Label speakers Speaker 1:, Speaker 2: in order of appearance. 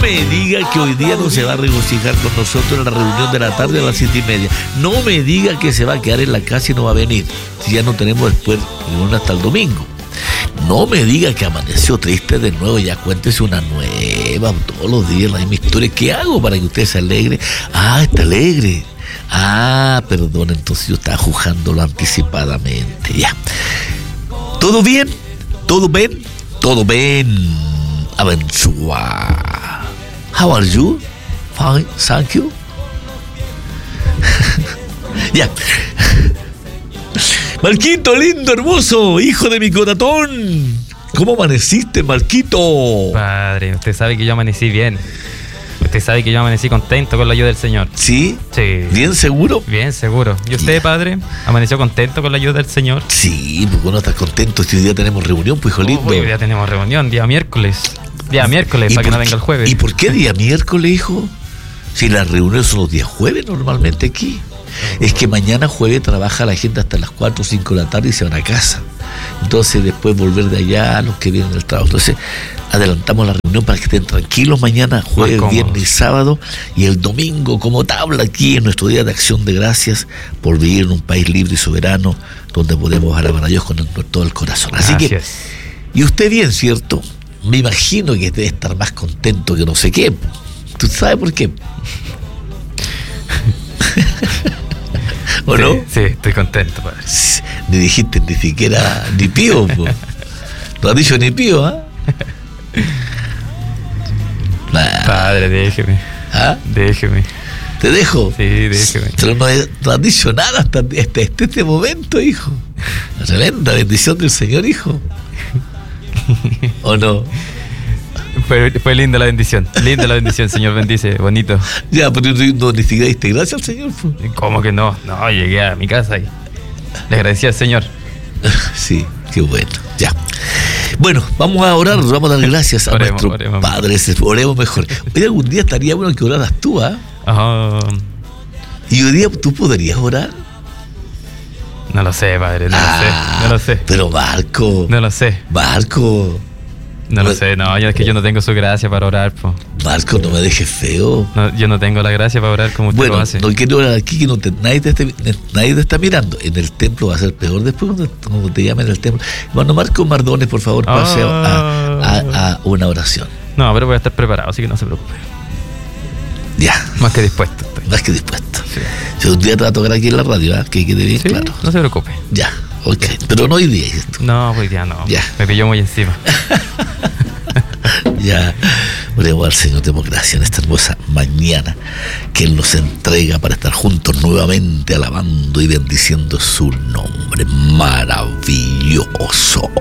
Speaker 1: me diga que hoy día no se va a regocijar con nosotros en la reunión de la tarde a las 7:30. No me diga que se va a quedar en la casa y no va a venir, si ya no tenemos después reunión hasta el domingo. No me diga que amaneció triste de nuevo, ya cuéntese una nueva, todos los días la misma historia. ¿Qué hago para que usted se alegre? Ah, está alegre. Ah, perdón, entonces yo estaba jugándolo anticipadamente, ya. ¿Todo bien? ¿Todo bien? Todo bien. Abençoa. How are you? Fine, thank you. Ya. Marquito, lindo, hermoso, hijo de mi corazón. ¿Cómo amaneciste, Marquito?
Speaker 2: Padre, usted sabe que yo amanecí bien. Usted sabe que yo amanecí contento con la ayuda del Señor.
Speaker 1: ¿Sí?
Speaker 2: Sí.
Speaker 1: ¿Bien seguro?
Speaker 2: Bien seguro. ¿Y usted, padre, amaneció contento con la ayuda del Señor?
Speaker 1: Sí, porque uno está contento. Si hoy día tenemos reunión, pues, hijo lindo.
Speaker 2: Hoy día tenemos reunión, día miércoles. Día miércoles, para que no venga el jueves.
Speaker 1: ¿Y por qué día miércoles, hijo? Si las reuniones son los días jueves normalmente aquí. Es que mañana jueves trabaja la gente hasta las 4 o 5 de la tarde y se van a casa. Entonces después volver de allá los que vienen del trabajo. Entonces adelantamos la reunión para que estén tranquilos mañana, jueves, viernes y sábado, y el domingo como tabla aquí en nuestro Día de Acción de Gracias por vivir en un país libre y soberano donde podemos alabar a Dios con todo el corazón. Así que, y usted bien, ¿cierto? Me imagino que debe estar más contento que no sé qué. ¿Tú sabes por qué? ¿O
Speaker 2: sí,
Speaker 1: no?
Speaker 2: Sí, estoy contento, padre.
Speaker 1: Ni dijiste ni siquiera ni pío, po. No has dicho ni pío, ¿ah?
Speaker 2: Padre, déjeme.
Speaker 1: ¿Ah?
Speaker 2: Déjeme.
Speaker 1: ¿Te dejo?
Speaker 2: Sí, déjeme.
Speaker 1: Pero no has dicho nada hasta este momento, hijo. La tremenda bendición del Señor, hijo. ¿O no?
Speaker 2: Fue linda la bendición, Señor, bendice, bonito.
Speaker 1: Ya, pero no ni siquiera diste gracias al Señor, pues.
Speaker 2: ¿Cómo que no? No, llegué a mi casa y le agradecí al Señor.
Speaker 1: Sí, qué bueno, ya. Bueno, vamos a orar, vamos a dar gracias a nuestro Padre. Oremos mejor. Hoy algún día estaría bueno que oraras tú, ¿ah? ¿Y hoy día tú podrías orar?
Speaker 2: No lo sé, padre, no lo sé.
Speaker 1: Pero Marco.
Speaker 2: No lo sé.
Speaker 1: Marco.
Speaker 2: No lo sé, no, es que yo no tengo su gracia para orar, po.
Speaker 1: Marco, no me dejes feo.
Speaker 2: No, yo no tengo la gracia para orar como usted lo hace.
Speaker 1: Bueno, no quiero orar aquí que nadie te está mirando. En el templo va a ser peor después cuando te llamen en el templo. Bueno, Marco Mardones, por favor, pase a una oración.
Speaker 2: No, pero voy a estar preparado, así que no se preocupe.
Speaker 1: Ya.
Speaker 2: Más que dispuesto estoy.
Speaker 1: Más que dispuesto. Sí. Si un día te va a tocar aquí en la radio, que quede bien claro.
Speaker 2: No se preocupe.
Speaker 1: Ya, ok. Pero no hoy día, ¿esto?
Speaker 2: No, hoy día no.
Speaker 1: Ya.
Speaker 2: Me pilló muy encima.
Speaker 1: Ya, oremos al Señor, demos gracias en esta hermosa mañana que Él nos entrega para estar juntos nuevamente alabando y bendiciendo su nombre maravilloso.